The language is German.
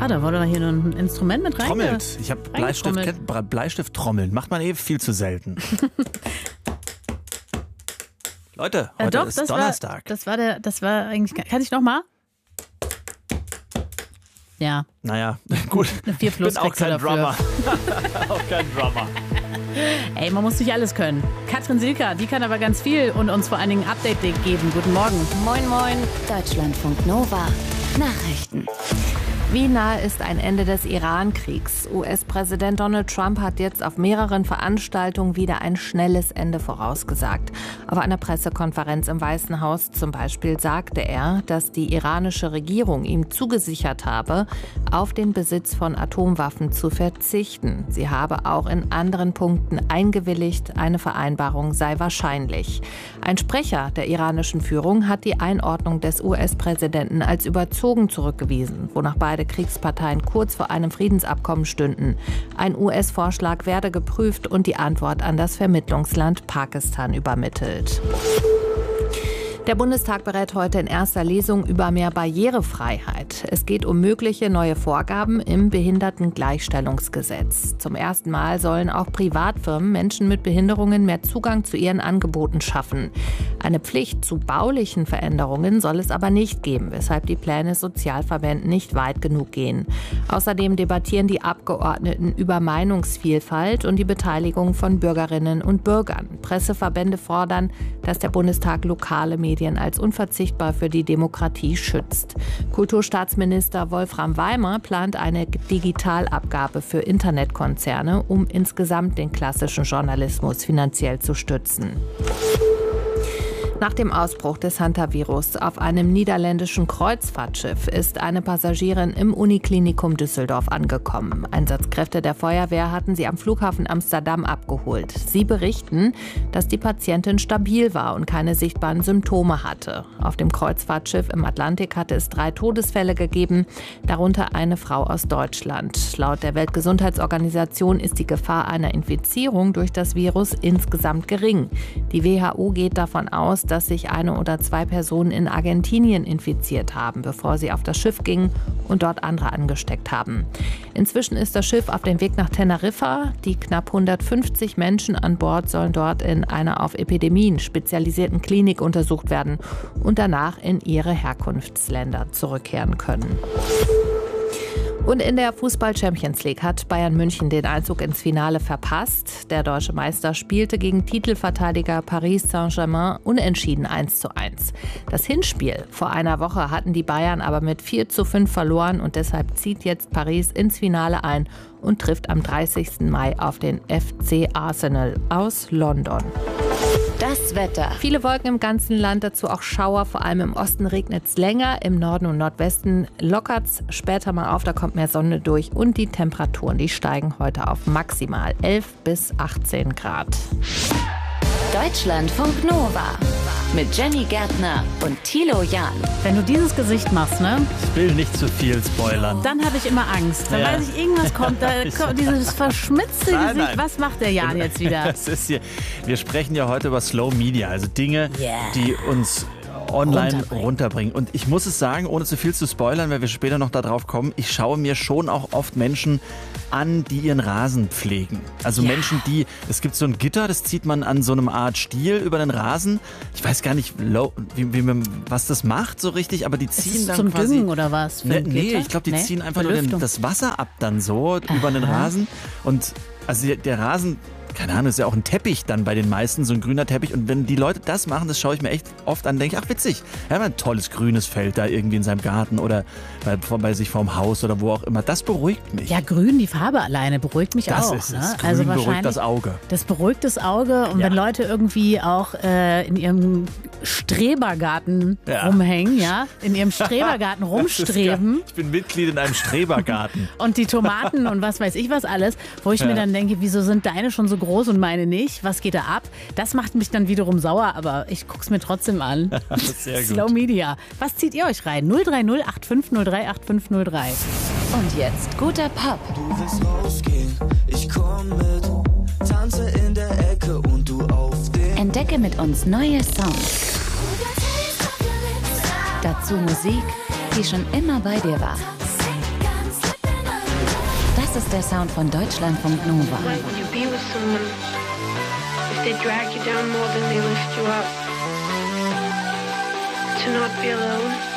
Da wurde hier ein Instrument mit rein. Trommelt. Ich habe Bleistift trommeln. Macht man viel zu selten. Leute, heute ist Donnerstag. Das war eigentlich. Kann ich nochmal? Ja. Naja, gut. Eine 4+ ich bin auch kein Drummer. Auch kein Drummer. Ey, man muss nicht alles können. Katrin Silka, die kann aber ganz viel und uns vor allen Dingen ein Update geben. Guten Morgen. Moin, moin. Deutschlandfunk Nova. Nachrichten. Wie nahe ist ein Ende des Iran-Kriegs? US-Präsident Donald Trump hat jetzt auf mehreren Veranstaltungen wieder ein schnelles Ende vorausgesagt. Auf einer Pressekonferenz im Weißen Haus zum Beispiel sagte er, dass die iranische Regierung ihm zugesichert habe, auf den Besitz von Atomwaffen zu verzichten. Sie habe auch in anderen Punkten eingewilligt, eine Vereinbarung sei wahrscheinlich. Ein Sprecher der iranischen Führung hat die Einordnung des US-Präsidenten als überzogen zurückgewiesen, wonach beide Kriegsparteien kurz vor einem Friedensabkommen stünden. Ein US-Vorschlag werde geprüft und die Antwort an das Vermittlungsland Pakistan übermittelt. Der Bundestag berät heute in erster Lesung über mehr Barrierefreiheit. Es geht um mögliche neue Vorgaben im Behindertengleichstellungsgesetz. Zum ersten Mal sollen auch Privatfirmen Menschen mit Behinderungen mehr Zugang zu ihren Angeboten schaffen. Eine Pflicht zu baulichen Veränderungen soll es aber nicht geben, weshalb die Pläne Sozialverbänden nicht weit genug gehen. Außerdem debattieren die Abgeordneten über Meinungsvielfalt und die Beteiligung von Bürgerinnen und Bürgern. Presseverbände fordern, dass der Bundestag lokale Medien als unverzichtbar für die Demokratie schützt. Kulturstaatsminister Wolfram Weimer plant eine Digitalabgabe für Internetkonzerne, um insgesamt den klassischen Journalismus finanziell zu stützen. Nach dem Ausbruch des Hantavirus auf einem niederländischen Kreuzfahrtschiff ist eine Passagierin im Uniklinikum Düsseldorf angekommen. Einsatzkräfte der Feuerwehr hatten sie am Flughafen Amsterdam abgeholt. Sie berichten, dass die Patientin stabil war und keine sichtbaren Symptome hatte. Auf dem Kreuzfahrtschiff im Atlantik hatte es 3 Todesfälle gegeben, darunter eine Frau aus Deutschland. Laut der Weltgesundheitsorganisation ist die Gefahr einer Infizierung durch das Virus insgesamt gering. Die WHO geht davon aus, dass sich 1 oder 2 Personen in Argentinien infiziert haben, bevor sie auf das Schiff gingen und dort andere angesteckt haben. Inzwischen ist das Schiff auf dem Weg nach Teneriffa. Die knapp 150 Menschen an Bord sollen dort in einer auf Epidemien spezialisierten Klinik untersucht werden und danach in ihre Herkunftsländer zurückkehren können. Und in der Fußball-Champions League hat Bayern München den Einzug ins Finale verpasst. Der deutsche Meister spielte gegen Titelverteidiger Paris Saint-Germain unentschieden 1:1. Das Hinspiel vor einer Woche hatten die Bayern aber mit 4:5 verloren und deshalb zieht jetzt Paris ins Finale ein und trifft am 30. Mai auf den FC Arsenal aus London. Das Wetter. Viele Wolken im ganzen Land, dazu auch Schauer. Vor allem im Osten regnet es länger, im Norden und Nordwesten lockert es später mal auf, da kommt mehr Sonne durch. Und die Temperaturen, die steigen heute auf maximal 11 bis 18 Grad. Deutschlandfunk Nova mit Jenny Gärtner und Thilo Jahn. Wenn du dieses Gesicht machst, ne? Ich will nicht zu viel spoilern. Dann habe ich immer Angst. Dann weiß ich, irgendwas kommt. Dieses verschmitzte Gesicht. Nein. Was macht der Jan jetzt wieder? Das ist hier. Wir sprechen ja heute über Slow Media, also Dinge, die uns online runterbringen. Und ich muss es sagen, ohne zu viel zu spoilern, weil wir später noch darauf kommen, ich schaue mir schon auch oft Menschen an, die ihren Rasen pflegen. Also Menschen, es gibt so ein Gitter, das zieht man an so einem Art Stiel über den Rasen. Ich weiß gar nicht, was das macht so richtig, aber die ziehen dann zum quasi... Düngen oder was? Nee, ich glaube, die ziehen einfach nur das Wasser ab dann so über den Rasen. Und also der Rasen... Keine Ahnung, ist ja auch ein Teppich dann bei den meisten, so ein grüner Teppich. Und wenn die Leute das machen, das schaue ich mir echt oft an, denke ich, ach witzig, er hat ein tolles grünes Feld da irgendwie in seinem Garten oder bei sich vorm Haus oder wo auch immer. Das beruhigt mich. Ja, grün, die Farbe alleine beruhigt mich das auch. Das ist es. Ne? Grün also beruhigt das Auge. Das beruhigt das Auge. Und wenn Leute irgendwie auch in ihrem Strebergarten rumhängen, in ihrem Strebergarten rumstreben. Ich bin Mitglied in einem Strebergarten. Und die Tomaten und was weiß ich was alles, wo ich mir dann denke, wieso sind deine schon so groß und meine nicht? Was geht da ab? Das macht mich dann wiederum sauer, aber ich gucke es mir trotzdem an. Sehr gut. Slow Media. Was zieht ihr euch rein? 030 8503 8503. Und jetzt guter Pop. Du willst rausgehen, ich komm mit. Tanze in der Ecke und du auf dem. Entdecke mit uns neue Songs. Dazu Musik, die schon immer bei dir war. Das ist der Sound von Deutschlandfunk Nova. To be with someone, if they drag you down more than they lift you up, to not be alone.